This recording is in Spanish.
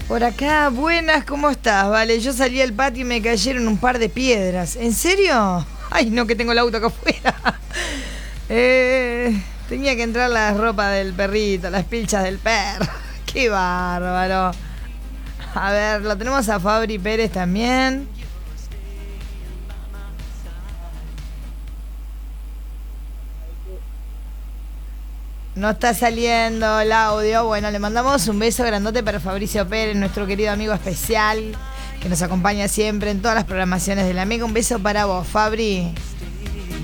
Por acá, buenas, ¿cómo estás? Vale, yo salí al patio y me cayeron un par de piedras. ¿En serio? Ay, no, que tengo el auto acá afuera. Tenía que entrar la ropa del perrito, las pilchas del perro. Qué bárbaro. A ver, lo tenemos a Fabri Pérez también. No está saliendo el audio. Bueno, le mandamos un beso grandote para Fabricio Pérez, nuestro querido amigo especial, que nos acompaña siempre en todas las programaciones de la Mega. Un beso para vos, Fabri.